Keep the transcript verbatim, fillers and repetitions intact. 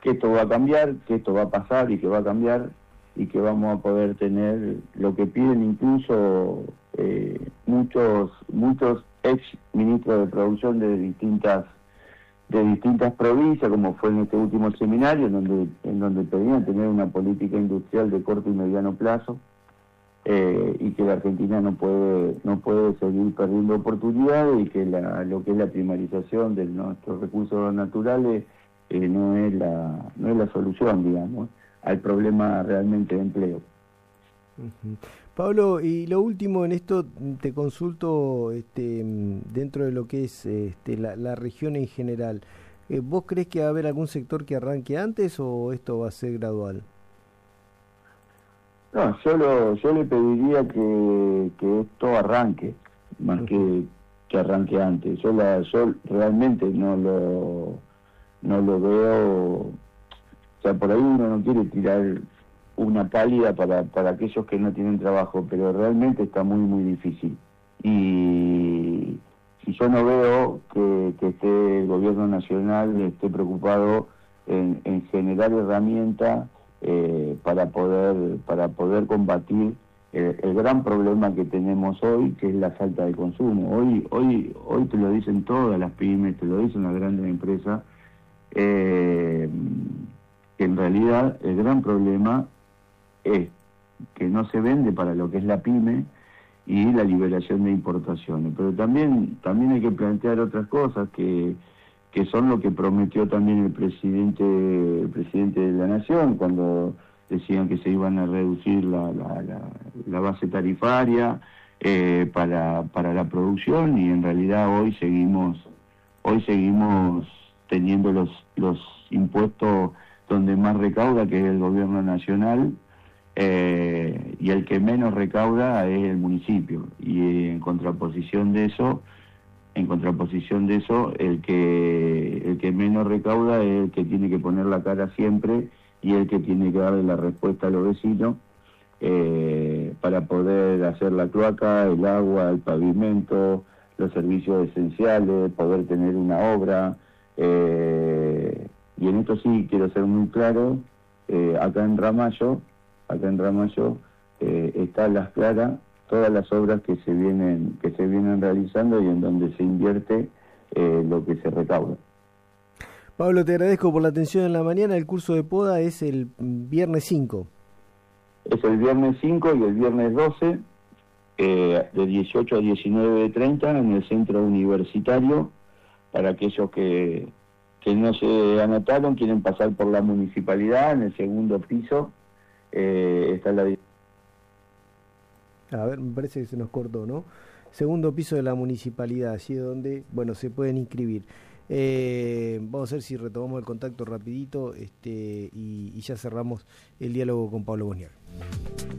que esto va a cambiar, que esto va a pasar y que va a cambiar y que vamos a poder tener lo que piden incluso eh, muchos muchos ex ministros de producción de distintas de distintas provincias, como fue en este último seminario, en donde en donde pedían tener una política industrial de corto y mediano plazo, eh, y que la Argentina no puede no puede seguir perdiendo oportunidades y que la, lo que es la primarización de nuestros recursos naturales eh, no es la no es la solución, digamos, al problema realmente de empleo. Uh-huh. Pablo, y lo último en esto, te consulto este, dentro de lo que es este, la, la región en general. Eh, ¿Vos crees que va a haber algún sector que arranque antes o esto va a ser gradual? No, yo, lo, yo le pediría que, que esto arranque, más uh-huh. que, que arranque antes. Yo, la, yo realmente no lo, no lo veo, o sea, por ahí uno no quiere tirar una pálida para, para aquellos que no tienen trabajo, pero realmente está muy, muy difícil. Y, y yo no veo que, que esté el gobierno nacional esté preocupado en, en generar herramientas eh, para poder para poder combatir el, el gran problema que tenemos hoy, que es la falta de consumo. Hoy, hoy, hoy te lo dicen todas las pymes, te lo dicen las grandes empresas, eh, que en realidad el gran problema es que no se vende para lo que es la pyme y la liberación de importaciones. Pero también también hay que plantear otras cosas que, que son lo que prometió también el presidente el presidente de la Nación cuando decían que se iban a reducir la, la, la, la base tarifaria eh, para, para la producción, y en realidad hoy seguimos hoy seguimos teniendo los, los impuestos donde más recauda, que es el gobierno nacional, Eh, y el que menos recauda es el municipio, y eh, en contraposición de eso en contraposición de eso el que el que menos recauda es el que tiene que poner la cara siempre y el que tiene que darle la respuesta a los vecinos eh, para poder hacer la cloaca, el agua, el pavimento, los servicios esenciales, poder tener una obra, eh, y en esto sí quiero ser muy claro, eh, acá en Ramallo Acá en Ramallo eh, está Las Claras, todas las obras que se vienen que se vienen realizando y en donde se invierte eh, lo que se recauda. Pablo, te agradezco por la atención en la mañana. El curso de poda es el viernes cinco. Es el viernes cinco y el viernes doce, eh, de dieciocho a diecinueve treinta en el centro universitario. Para aquellos que, que no se anotaron, quieren pasar por la municipalidad, en el segundo piso. Eh, está la... A ver, me parece que se nos cortó, ¿no? Segundo piso de la municipalidad, allí donde, bueno, se pueden inscribir. Eh, vamos a ver si retomamos el contacto rapidito este, y, y ya cerramos el diálogo con Pablo Bosniak.